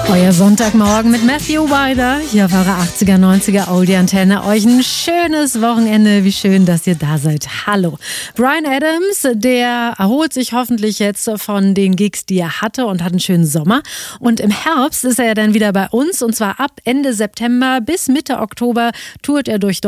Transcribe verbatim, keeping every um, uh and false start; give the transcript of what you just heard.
Euer Sonntagmorgen mit Matthew Wilder hier auf eurer achtziger, neunziger Oldie-Antenne. Euch ein schönes Wochenende. Wie schön, dass ihr da seid. Hallo. Bryan Adams, der erholt sich hoffentlich jetzt von den Gigs, die er hatte und hat einen schönen Sommer. Und im Herbst ist er dann wieder bei uns und zwar ab Ende September bis Mitte Oktober tourt er durch